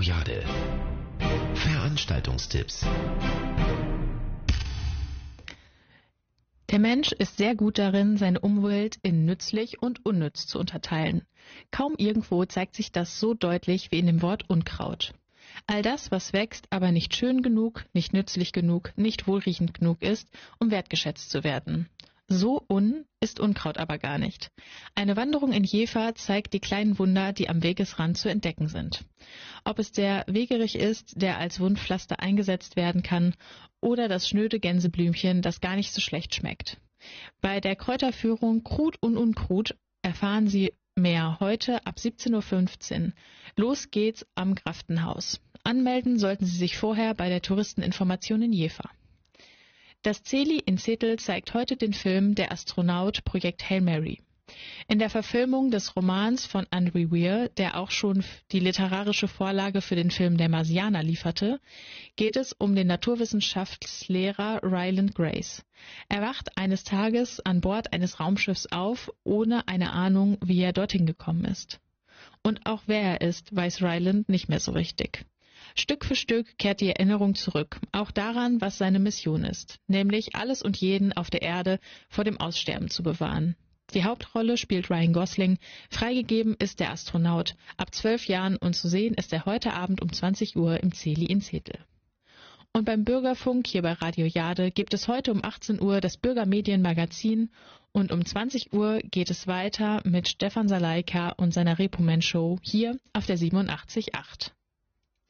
Jade. Veranstaltungstipps. Der Mensch ist sehr gut darin, seine Umwelt in nützlich und unnütz zu unterteilen. Kaum irgendwo zeigt sich das so deutlich wie in dem Wort Unkraut. All das, was wächst, aber nicht schön genug, nicht nützlich genug, nicht wohlriechend genug ist, um wertgeschätzt zu werden. So ist Unkraut aber gar nicht. Eine Wanderung in Jever zeigt die kleinen Wunder, die am Wegesrand zu entdecken sind. Ob es der Wegerich ist, der als Wundpflaster eingesetzt werden kann, oder das schnöde Gänseblümchen, das gar nicht so schlecht schmeckt. Bei der Kräuterführung Krut und Unkrut erfahren Sie mehr heute ab 17:15 Uhr. Los geht's am Graftenhaus. Anmelden sollten Sie sich vorher bei der Touristeninformation in Jever. Das CELI in Zetel zeigt heute den Film Der Astronaut Projekt Hail Mary. In der Verfilmung des Romans von Andrew Weir, der auch schon die literarische Vorlage für den Film Der Marsianer lieferte, geht es um den Naturwissenschaftslehrer Ryland Grace. Er wacht eines Tages an Bord eines Raumschiffs auf, ohne eine Ahnung, wie er dorthin gekommen ist. Und auch wer er ist, weiß Ryland nicht mehr so richtig. Stück für Stück kehrt die Erinnerung zurück, auch daran, was seine Mission ist, nämlich alles und jeden auf der Erde vor dem Aussterben zu bewahren. Die Hauptrolle spielt Ryan Gosling, freigegeben ist der Astronaut, ab 12 Jahren und zu sehen ist er heute Abend um 20 Uhr im CELI in Zetel. Und beim Bürgerfunk hier bei Radio Jade gibt es heute um 18 Uhr das Bürgermedienmagazin und um 20 Uhr geht es weiter mit Stefan Salaika und seiner Repoman Show hier auf der 87.8.